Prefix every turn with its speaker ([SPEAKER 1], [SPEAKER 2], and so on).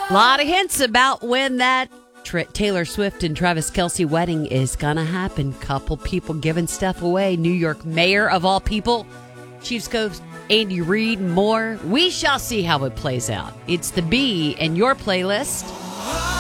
[SPEAKER 1] A lot of hints about when that Taylor Swift and Travis Kelce wedding is going to happen. Couple people giving stuff away. New York mayor of all people. Chiefs coach Andy Reid, more. We shall see how it plays out. It's the B in your playlist.